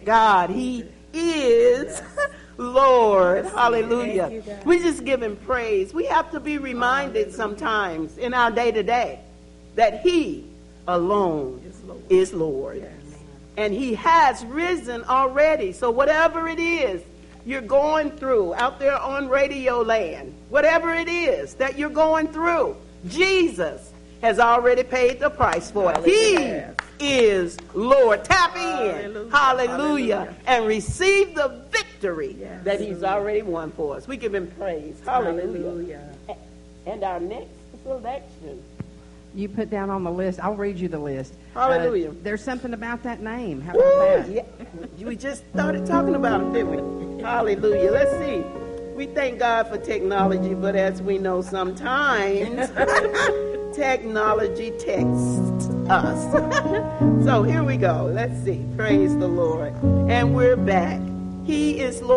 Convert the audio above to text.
God. He is Lord. Hallelujah. Thank you, God. We just give him praise. We have to be reminded sometimes in our day-to-day that he alone is Lord. Yes. And he has risen already. So whatever it is you're going through out there on Radio Land, whatever it is that you're going through, Jesus has already paid the price for it. Hallelujah. He is Lord. Tap in. Hallelujah. Hallelujah. Hallelujah. And receive the victory Yes. that he's already won for us. We give him praise. Hallelujah. Hallelujah. And our next selection. You put down on the list. I'll read you the list. Hallelujah. There's something about that name. How Woo, about that? yeah. We just started talking about him, didn't we? Hallelujah. Let's see. We thank God for technology, but as we know, sometimes technology texts us. So here we go. Let's see. Praise the Lord. And we're back. He is Lord.